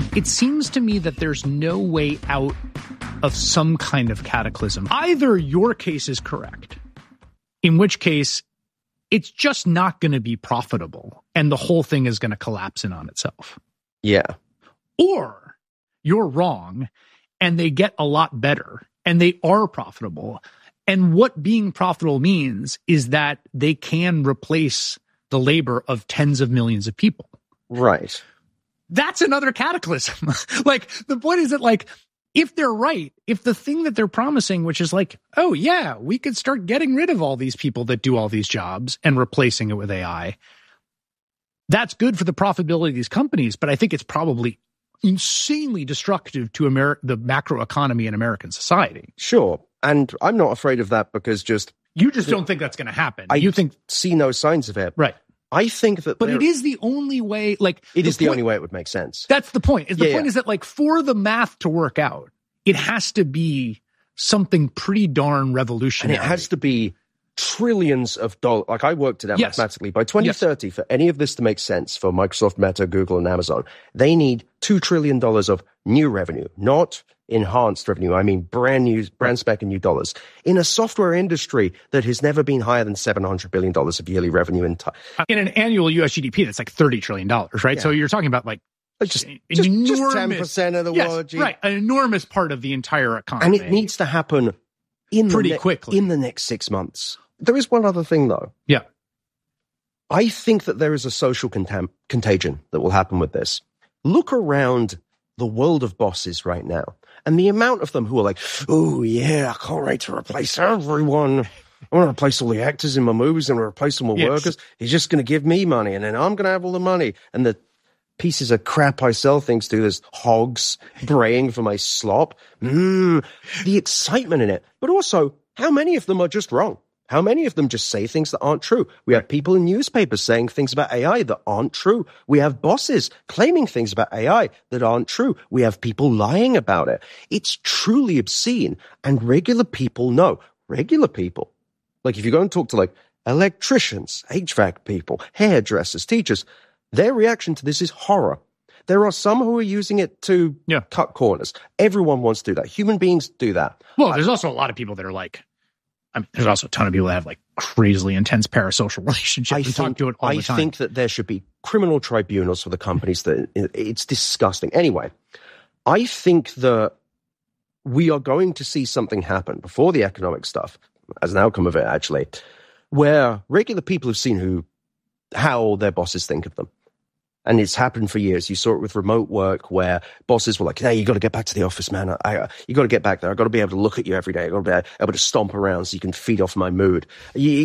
It seems to me that there's no way out of some kind of cataclysm. Either your case is correct, in which case it's just not going to be profitable and the whole thing is going to collapse in on itself. Yeah. Or you're wrong and they get a lot better and they are profitable. And what being profitable means is that they can replace the labor of tens of millions of people. Right. That's another cataclysm. Like, the point is that, like, if they're right, if the thing that they're promising, which is like, oh yeah, we could start getting rid of all these people that do all these jobs and replacing it with AI, that's good for the profitability of these companies. But I think it's probably insanely destructive to the macro economy in American society. Sure. And I'm not afraid of that because you just don't think that's going to happen. You think see no signs of it. Right. I think that, but it is the only way. Like, it is the only way it would make sense. That's the point. The point is that, like, for the math to work out, it has to be something pretty darn revolutionary. And it has to be trillions of dollars. Like, I worked it out mathematically. By 2030, for any of this to make sense for Microsoft, Meta, Google, and Amazon, they need $2 trillion of new revenue, not enhanced revenue. I mean, brand spanking new dollars in a software industry that has never been higher than $700 billion of yearly revenue in an annual US GDP. That's like $30 trillion, right? Yeah. So you're talking about like just 10% of the world GDP. Right. An enormous part of the entire economy. And it needs to happen pretty quickly in the next 6 months. There is one other thing though. Yeah. I think that there is a social contagion that will happen with this. Look around the world of bosses right now. And the amount of them who are like, oh, yeah, I can't wait to replace everyone. I want to replace all the actors in my movies and replace them with workers. He's just going to give me money, and then I'm going to have all the money. And the pieces of crap I sell things to, there's hogs braying for my slop. The excitement in it. But also, how many of them are just wrong? How many of them just say things that aren't true? We have people in newspapers saying things about AI that aren't true. We have bosses claiming things about AI that aren't true. We have people lying about it. It's truly obscene. And regular people know. Regular people. Like, if you go and talk to, like, electricians, HVAC people, hairdressers, teachers, their reaction to this is horror. There are some who are using it to cut corners. Everyone wants to do that. Human beings do that. Well, there's also a lot of people that are like, there's also a ton of people that have like crazily intense parasocial relationships. We talk to it all the time. I think that there should be criminal tribunals for the companies that it's disgusting. Anyway, I think that we are going to see something happen before the economic stuff, as an outcome of it, actually, where regular people have seen how their bosses think of them. And it's happened for years. You saw it with remote work where bosses were like, hey, you got to get back to the office, man. You got to get back there. I got to be able to look at you every day. I got to be able to stomp around so you can feed off my mood.